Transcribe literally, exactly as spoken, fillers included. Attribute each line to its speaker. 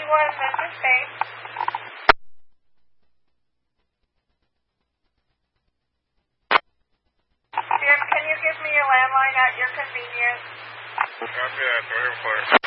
Speaker 1: twenty-one, this is Faith. Jim, can you give me your landline at your convenience?
Speaker 2: Copy that, very important.